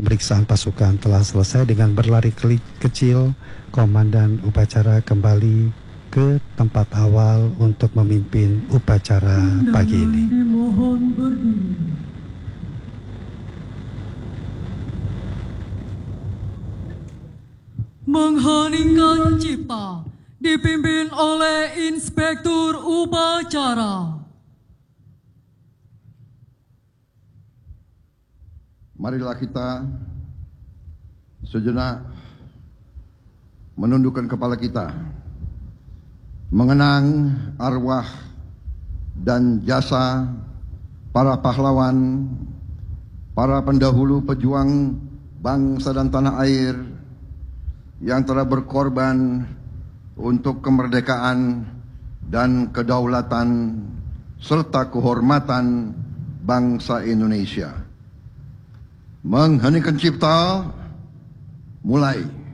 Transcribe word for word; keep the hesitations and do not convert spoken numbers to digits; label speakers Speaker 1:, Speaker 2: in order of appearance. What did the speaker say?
Speaker 1: pemeriksaan pasukan telah selesai dengan berlari kecil, komandan upacara kembali ke tempat awal untuk memimpin upacara pagi ini.
Speaker 2: Dimohon berdiri. Mengheningkan cipta dipimpin oleh Inspektur Upacara.
Speaker 3: Marilah kita sejenak menundukkan kepala kita, mengenang arwah dan jasa para pahlawan, para pendahulu pejuang bangsa dan tanah air yang telah berkorban untuk kemerdekaan dan kedaulatan serta kehormatan bangsa Indonesia. Mengheningkan cipta, mulai.